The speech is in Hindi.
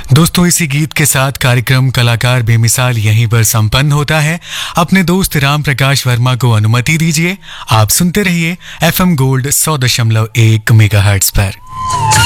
दोस्तों, इसी गीत के साथ कार्यक्रम कलाकार बेमिसाल यहीं पर संपन्न होता है। अपने दोस्त राम प्रकाश वर्मा को अनुमति दीजिए। आप सुनते रहिए FM गोल्ड 100.1 मेगाहर्ट्ज पर।